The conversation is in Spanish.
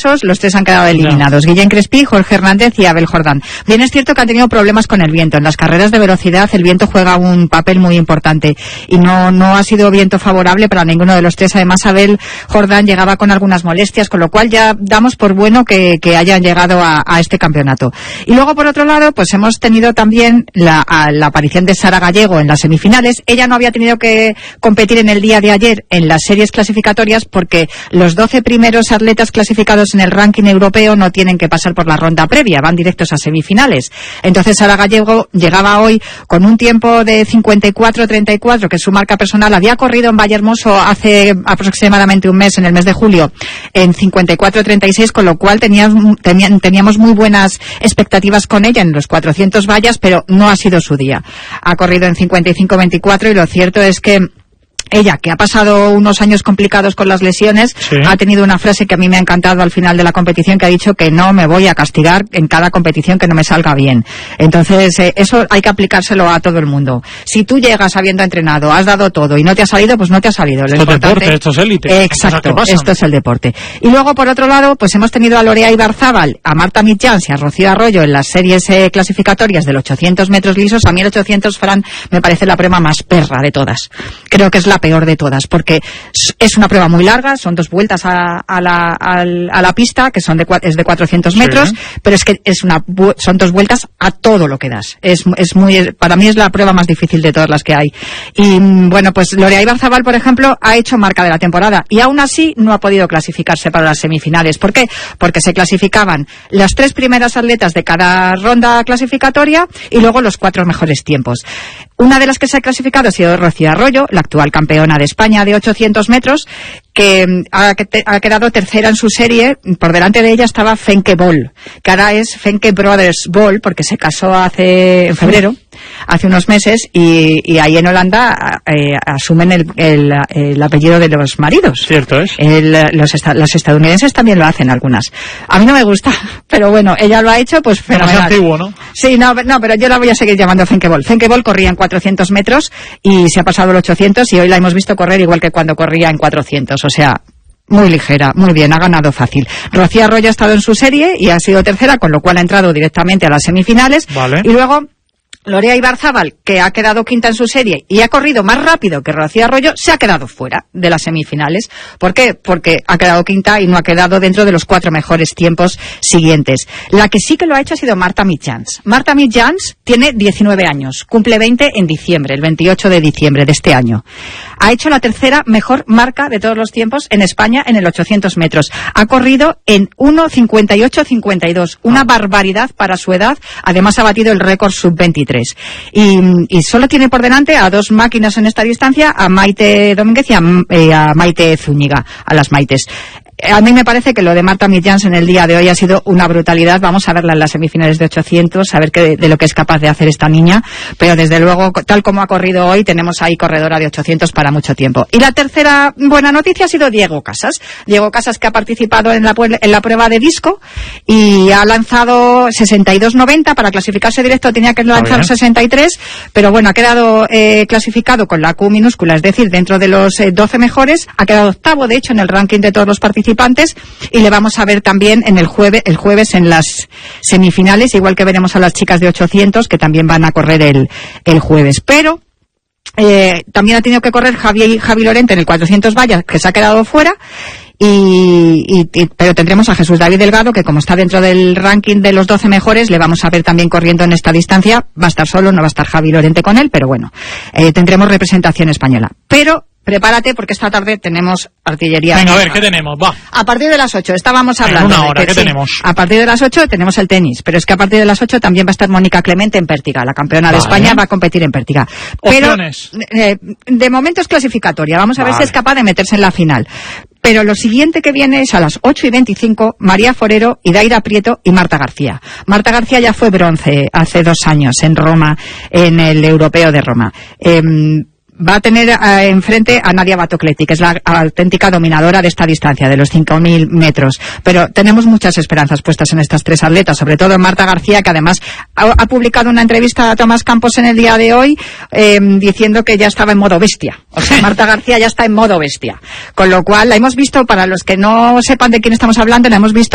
esos, los 3 han quedado eliminados. Guillén Crespí, Jorge Hernández y Abel Jordán. Bien es cierto que han tenido problemas con el viento. En las carreras de velocidad el viento juega un papel muy importante y no ha sido viento favorable para ninguno de los 3. Además, Abel Jordán llegaba con algunas molestias, con lo cual ya damos por bueno que hayan llegado a este campeonato. Y luego, por otro lado, pues hemos tenido también la aparición de Sara Gallego en las semifinales. Ella no había tenido que competir en el día de ayer en las series clasificatorias porque los 12 primeros atletas clasificados en el ranking europeo no tienen que pasar por la ronda previa, van directos a semifinales. Entonces Sara Gallego llegaba hoy con un tiempo de 54-34, que es su marca personal. Había corrido en Vallehermoso hace aproximadamente un mes, en el mes de julio, en 54-36, con lo cual teníamos muy buenas expectativas con ella en los 400 vallas, pero no ha sido su día. Ha corrido en 55-24 y lo cierto es que ella, que ha pasado unos años complicados con las lesiones, sí, ha tenido una frase que a mí me ha encantado al final de la competición, que ha dicho que no me voy a castigar en cada competición que no me salga bien. Entonces, eso hay que aplicárselo a todo el mundo. Si tú llegas habiendo entrenado, has dado todo y no te ha salido, pues no te ha salido. Esto es deporte, esto es élite. Exacto, esto es el deporte. Y luego, por otro lado, pues hemos tenido a Lorea Ibarzábal, a Marta Mitjans y a Rocío Arroyo en las series clasificatorias del 800 metros lisos. A mí el 800, Fran, me parece la prueba más perra de todas. Creo que es la peor de todas, porque es una prueba muy larga, son 2 vueltas a la pista, que es de 400 metros, sí, pero es que son 2 vueltas a todo lo que das. Para mí es la prueba más difícil de todas las que hay. Y bueno, pues Lorea Ibarzábal, por ejemplo, ha hecho marca de la temporada y aún así no ha podido clasificarse para las semifinales. ¿Por qué? Porque se clasificaban las 3 primeras atletas de cada ronda clasificatoria y luego los 4 mejores tiempos. Una de las que se ha clasificado ha sido Rocío Arroyo, la actual campeona de España de 800 metros, que ha quedado tercera en su serie. Por delante de ella estaba Fenke Bol, que ahora es Fenke Brothers Bol, porque se casó en febrero, hace unos meses, y ahí en Holanda asumen el apellido de los maridos. Cierto es. Los estadounidenses también lo hacen algunas. A mí no me gusta, pero bueno, ella lo ha hecho, pues fenomenal. Es antiguo, ¿no? Sí, no, pero yo la voy a seguir llamando Fenke Bol. Fenke Bol corría en 400 metros y se ha pasado el 800 y hoy la hemos visto correr igual que cuando corría en 400, o sea, muy ligera, muy bien, ha ganado fácil. Rocío Arroyo ha estado en su serie y ha sido tercera, con lo cual ha entrado directamente a las semifinales. Vale. Y luego Lorea Ibarzábal, que ha quedado quinta en su serie y ha corrido más rápido que Rocío Arroyo, se ha quedado fuera de las semifinales. ¿Por qué? Porque ha quedado quinta y no ha quedado dentro de los 4 mejores tiempos siguientes. La que sí que lo ha hecho ha sido Marta Mitjans. Marta Mitjans tiene 19 años, cumple 20 en diciembre, el 28 de diciembre de este año. Ha hecho la tercera mejor marca de todos los tiempos en España en el 800 metros. Ha corrido en 1:58:52, una barbaridad para su edad. Además ha batido el récord sub-23. Y solo tiene por delante a 2 máquinas en esta distancia, a Maite Domínguez y a Maite Zúñiga, a las Maites. A mí me parece que lo de Marta Mitjans en el día de hoy ha sido una brutalidad. Vamos a verla en las semifinales de 800, a ver de lo que es capaz de hacer esta niña. Pero desde luego, tal como ha corrido hoy, tenemos ahí corredora de 800 para mucho tiempo. Y la tercera buena noticia ha sido Diego Casas. Diego Casas, que ha participado en la prueba de disco y ha lanzado 62.90. Para clasificarse directo tenía que lanzar 63, pero bueno, ha quedado clasificado con la Q minúscula, es decir, dentro de los 12 mejores. Ha quedado octavo, de hecho, en el ranking de todos los participantes, y le vamos a ver también en el jueves en las semifinales, igual que veremos a las chicas de 800, que también van a correr el jueves. Pero también ha tenido que correr Javi Lorente en el 400 vallas, que se ha quedado fuera. Pero tendremos a Jesús David Delgado, que como está dentro del ranking de los 12 mejores, le vamos a ver también corriendo en esta distancia. Va a estar solo, no va a estar Javi Lorente con él, pero bueno, tendremos representación española. Pero prepárate, porque esta tarde tenemos artillería. Venga, a ver, ¿qué tenemos? Va. A partir de las 8, estábamos hablando. En una hora, ¿qué tenemos? A partir de las 8 tenemos el tenis, pero es que a partir de las 8 también va a estar Mónica Clemente en Pértiga. La campeona de España va a competir en Pértiga. Opciones. Pero, de momento es clasificatoria. Vamos a ver si es capaz de meterse en la final. Pero lo siguiente que viene es a las 8:25, María Forero, Idaira Prieto y Marta García. Marta García ya fue bronce hace 2 años en Roma, en el Europeo de Roma. Va a tener enfrente a Nadia Batocletti, que es la auténtica dominadora de esta distancia, de los 5.000 metros. Pero tenemos muchas esperanzas puestas en estas 3 atletas, sobre todo en Marta García, que además ha publicado una entrevista a Tomás Campos en el día de hoy, diciendo que ya estaba en modo bestia. O sea, Marta García ya está en modo bestia. Con lo cual, la hemos visto, para los que no sepan de quién estamos hablando, la hemos visto